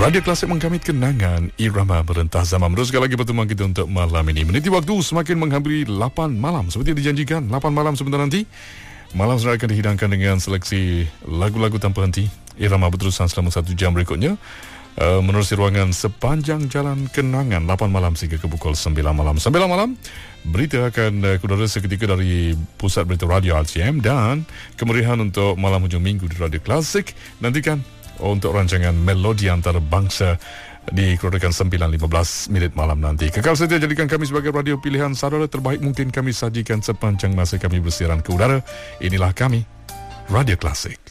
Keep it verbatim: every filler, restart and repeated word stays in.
Radio Klasik mengkamit kenangan irama merentah zaman. Meneruskan lagi pertemuan kita untuk malam ini. Meniti waktu semakin menghampiri lapan malam. Seperti dijanjikan, lapan malam sebentar nanti. Malam sudah akan dihidangkan dengan seleksi lagu-lagu tanpa henti. Irama berterusan selama satu jam berikutnya. Uh, menerusi ruangan sepanjang jalan kenangan lapan malam sehingga ke pukul sembilan malam. sembilan malam, berita akan uh, kudara seketika dari Pusat Berita Radio R T M dan kemeriahan untuk malam hujung minggu di Radio Klasik. Nantikan untuk rancangan Melodi Antarabangsa dikeluarkan sembilan lima belas minit malam nanti. Kekal setia jadikan kami sebagai radio pilihan saudara terbaik mungkin kami sajikan sepanjang masa kami bersiaran ke udara. Inilah kami, Radio Klasik.